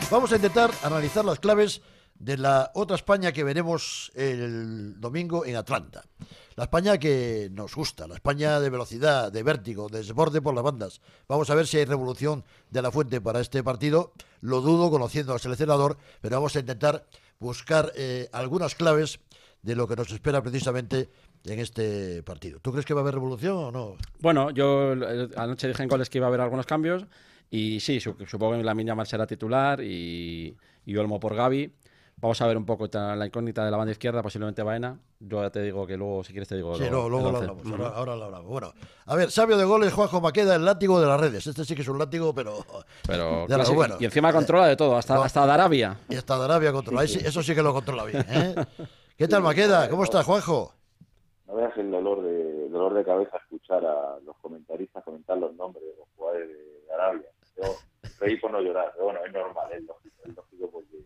Vamos a intentar analizar las claves de la otra España que veremos el domingo en Atlanta. La España que nos gusta, la España de velocidad, de vértigo, de desborde por las bandas. Vamos a ver si hay revolución de la Fuente para este partido. Lo dudo conociendo al seleccionador, pero vamos a intentar buscar algunas claves de lo que nos espera precisamente en este partido. ¿Tú crees que va a haber revolución o no? Bueno, yo anoche dije en goles que iba a haber algunos cambios y sí, supongo que Lamine Yamal será titular y Olmo por Gavi. Vamos a ver un poco la incógnita de la banda izquierda, posiblemente Baena. Yo ya te digo que luego, si quieres, te digo. Sí, luego lo hablamos. Ahora lo hablamos. Bueno, a ver, sabio de goles, Juanjo Maqueda, el látigo de las redes. Este sí que es un látigo, pero bueno. Y encima controla de todo, hasta de Arabia. Y hasta de Arabia controla. Eso sí que lo controla bien, ¿eh? ¿Qué tal, Maqueda? ¿Cómo estás, Juanjo? No veas el dolor de cabeza escuchar a los comentaristas comentar los nombres de los jugadores de Arabia. Yo reí por no llorar, pero bueno, es normal, es lógico porque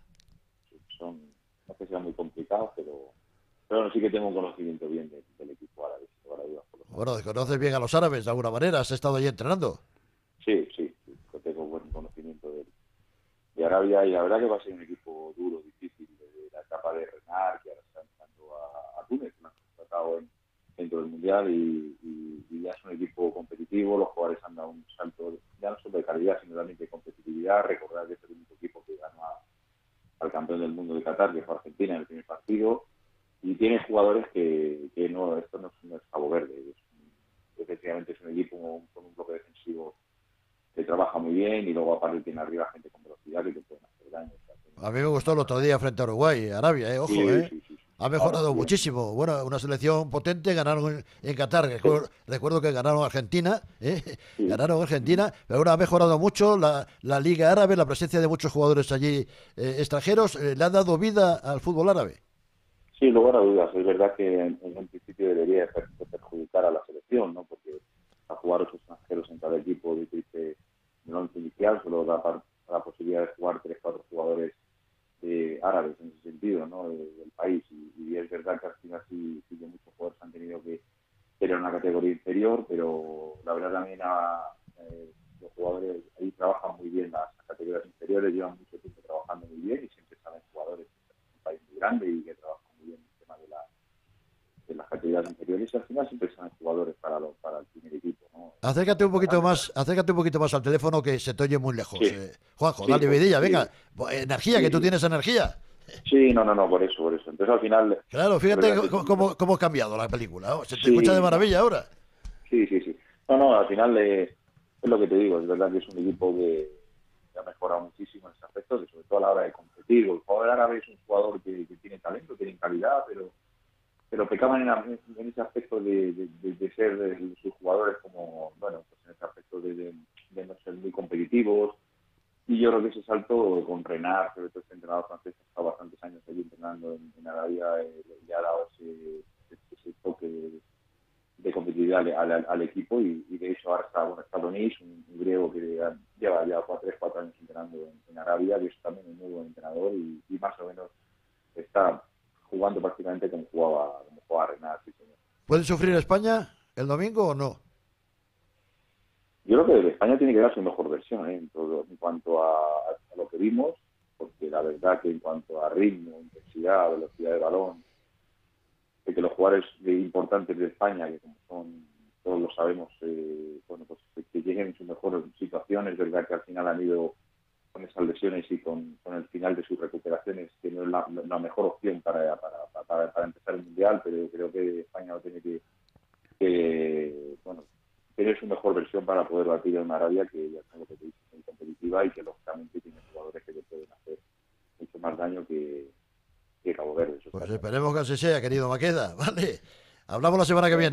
son, no es que sean muy complicados, pero bueno, sí que tengo un conocimiento bien del equipo árabe. Bueno, ¿conoces bien a los árabes de alguna manera? ¿Has estado allí entrenando? Sí, tengo buen conocimiento de Arabia y la verdad que va a ser un equipo duro, difícil, de la etapa de Renard, que ahora está empezando a Túnez, que han tratado dentro del Mundial y ya es un equipo competitivo, los jugadores han dado un salto ya no solo de calidad, sino también de competitividad. Recordar que es el único equipo que ganó al campeón del mundo de Qatar, que fue Argentina en el primer partido, y tiene jugadores que no, esto no es Cabo Verde, efectivamente es un equipo con un bloque defensivo que trabaja muy bien y luego aparte tiene arriba gente con velocidad que te pueden hacer daño. A mí me gustó el otro día frente a Uruguay, Arabia, ojo, sí. Ha mejorado muchísimo. Bueno, una selección potente, ganaron en Qatar. Recuerdo que ganaron Argentina, ganaron Argentina, pero ahora ha mejorado mucho la Liga Árabe, la presencia de muchos jugadores allí extranjeros. ¿Le ha dado vida al fútbol árabe? Sí, lugar a dudas. Es verdad que en un principio debería perjudicar a la selección, ¿no? Porque a jugar 8 extranjeros en cada equipo, dice el once inicial, solo da la posibilidad de jugar 3-4 jugadores árabes en ese sentido, ¿no? Del país. Y es verdad que al final sí que muchos jugadores han tenido que tener una categoría inferior, pero la verdad también los jugadores ahí trabajan muy bien las categorías inferiores, llevan mucho tiempo trabajando muy bien y siempre salen jugadores de un país muy grande y que trabajan muy bien el tema de las categorías inferiores y al final siempre salen jugadores para el primer equipo, ¿no? Acércate un poquito más al teléfono que se te oye muy lejos. Sí. Juanjo, Sí, dale vidilla, sí. venga. Energía, que tú tienes energía. Sí, no, por eso. Entonces al final... Claro, fíjate cómo ha cambiado la película. Se te escucha de maravilla ahora. Sí. No, al final es lo que te digo. Es verdad que es un equipo que ha mejorado muchísimo en ese aspecto, que sobre todo a la hora de competir. El jugador árabe es un jugador que tiene talento, tiene calidad, pero pecaban en ese aspecto de ser sus jugadores como, bueno, pues en ese aspecto de no ser muy competitivos. Y yo creo que ese salto con Renard, sobre todo este entrenador francés, ha estado bastantes años allí entrenando en Arabia, le ha dado ese toque de competitividad al equipo y de hecho ahora está Donis, un griego que lleva ya 3-4 años entrenando en Arabia, que es también un muy buen entrenador y más o menos está jugando prácticamente como jugaba Renard. Sí, señor. ¿Puede sufrir España el domingo o no? Yo creo que España tiene que dar su mejor versión en cuanto a lo que vimos, porque la verdad que en cuanto a ritmo, intensidad, velocidad de balón, de que los jugadores importantes de España, que como son, todos lo sabemos, que lleguen en su mejor situación, es verdad que al final han ido con esas lesiones y con el final de sus recuperaciones, que no es la mejor opción para empezar el Mundial, pero creo que España va a tener que tener su mejor versión para poder batir a una Arabia que ya tengo que decir muy competitiva y que lógicamente tiene jugadores que le pueden hacer mucho más daño que Cabo Verde. Pues esperemos que así sea, querido Maqueda, ¿vale? Hablamos la semana que viene.